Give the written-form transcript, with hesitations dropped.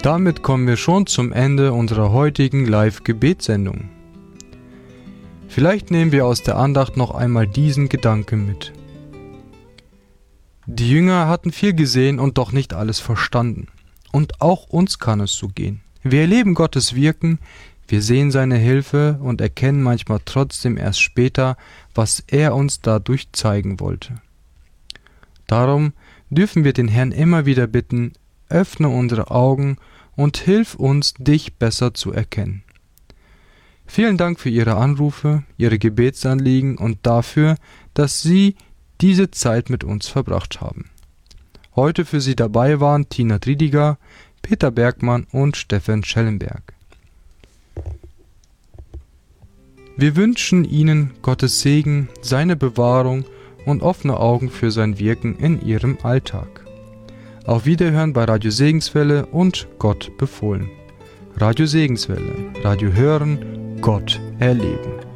damit kommen wir schon zum Ende unserer heutigen Live-Gebetssendung. Vielleicht nehmen wir aus der Andacht noch einmal diesen Gedanken mit. Die Jünger hatten viel gesehen und doch nicht alles verstanden. Und auch uns kann es so gehen. Wir erleben Gottes Wirken, wir sehen seine Hilfe und erkennen manchmal trotzdem erst später, was er uns dadurch zeigen wollte. Darum dürfen wir den Herrn immer wieder bitten, öffne unsere Augen und hilf uns, dich besser zu erkennen. Vielen Dank für Ihre Anrufe, Ihre Gebetsanliegen und dafür, dass Sie diese Zeit mit uns verbracht haben. Heute für Sie dabei waren Tina Triediger, Peter Bergmann und Steffen Schellenberg. Wir wünschen Ihnen Gottes Segen, seine Bewahrung und offene Augen für sein Wirken in Ihrem Alltag. Auf Wiederhören bei Radio Segenswelle und Gott befohlen. Radio Segenswelle. Radio hören, Gott erleben.